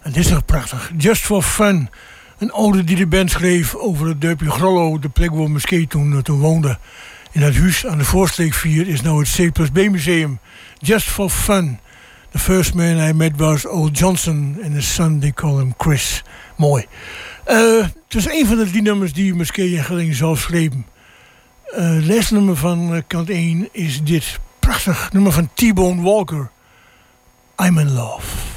En dit is toch prachtig. Just for Fun. Een ode die de band schreef over het dorpje Grollo, de plek waar Musquet toen woonde. In het huis aan de Voorstreek 4 is nou het C+B museum. Just for Fun. The first man I met was Old Johnson and his son, they call him Chris. Mooi. Het is een van de 3 nummers die Musquet en Gelling zelf schreven. Het laatste nummer van kant 1 is dit. Prachtig nummer van T-Bone Walker. I'm in Love.